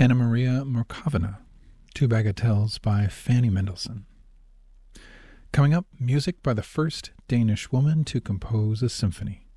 Anna Maria Markovina, Two Bagatelles by Fanny Mendelssohn. Coming up, music by the first Danish woman to compose a symphony.